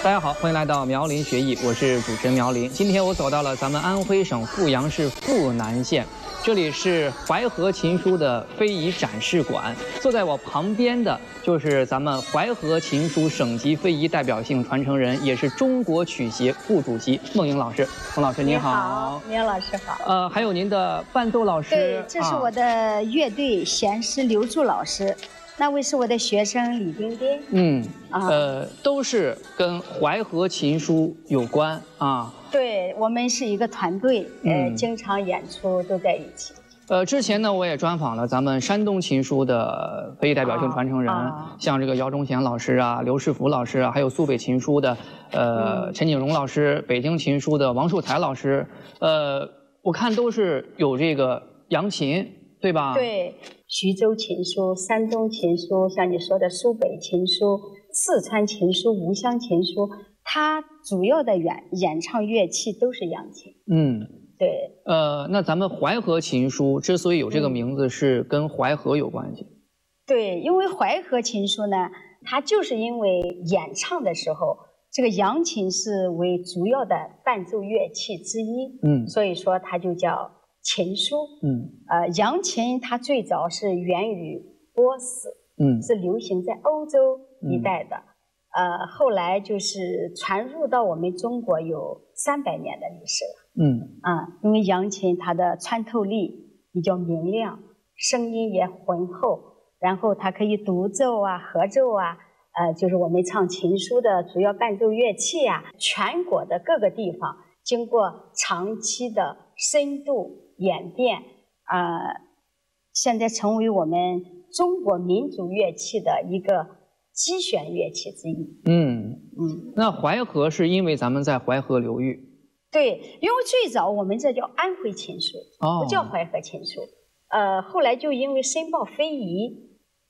大家好，欢迎来到苗林学艺，我是主持人苗林。今天我走到了咱们安徽省阜阳市阜南县，这里是淮河琴书的非遗展示馆。坐在我旁边的就是咱们淮河琴书省级非遗代表性传承人，也是中国曲协副主席孟莹老师。孟老师您好， 苗老师好。 还有您的伴奏老师。 对，这是我的乐队弦师刘柱老师。那位是我的学生李丁丁。 都是跟淮河琴书有关啊。 对，我们是一个团队，经常演出都在一起。 之前呢，我也专访了咱们山东琴书的非遗代表性传承人，像这个姚忠贤老师啊、刘世福老师啊，还有苏北琴书的陈景荣老师，北京琴书的王树才老师，我看都是有这个扬琴，对吧？ 对。徐州琴书、山东琴书，像你说的苏北琴书、四川琴书、吴湘琴书，它主要的演唱乐器都是扬琴。对。 那咱们淮河琴书之所以有这个名字，是跟淮河有关系。 对，因为淮河琴书呢，它就是因为演唱的时候，这个扬琴是为主要的伴奏乐器之一。所以说它就叫琴书。扬琴它最早是源于波斯，是流行在欧洲一带的，后来就是传入到我们中国有300年的历史了。因为扬琴它的穿透力比较明亮，声音也浑厚，然后它可以独奏啊、合奏啊，就是我们唱琴书的主要伴奏乐器啊，全国的各个地方经过长期的深度演变，现在成为我们中国民族乐器的一个基选乐器之一。 那淮河是因为咱们在淮河流域。 对，因为最早我们这叫安徽琴书，不叫淮河琴书。后来就因为申报非遗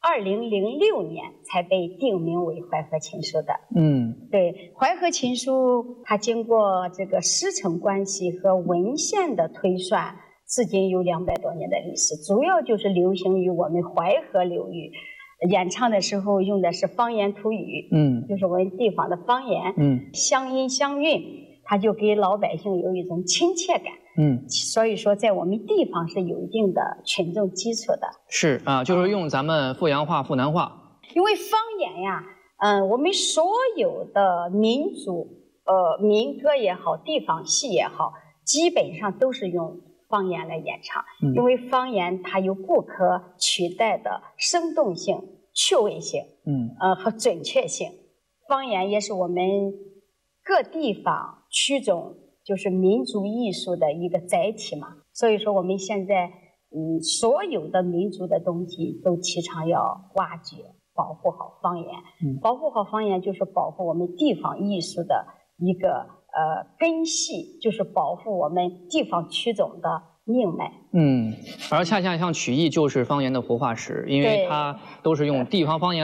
，2006年才被定名为淮河琴书的。对，淮河琴书它经过这个师承关系和文献的推算，至今有200多年的历史，主要就是流行于我们淮河流域，演唱的时候用的是方言土语，就是我们地方的方言，乡音乡韵，它就给老百姓有一种亲切感。所以说在我们地方是有一定的群众基础的。是啊， 就是用咱们阜阳话、阜南话。 因为方言呀，我们所有的民族，民歌也好，地方戏也好，基本上都是用方言来演唱。因为方言它有不可取代的生动性、趣味性，和准确性。方言也是我们各地方区种就是民族艺术的一个载体嘛。所以说我们现在所有的民族的东西都提倡要挖掘、保护好方言。保护好方言就是保护我们地方艺术的一个根系，就是保护我们地方区种的命脉。 而恰恰像曲艺就是方言的活化石，因为它都是用地方方言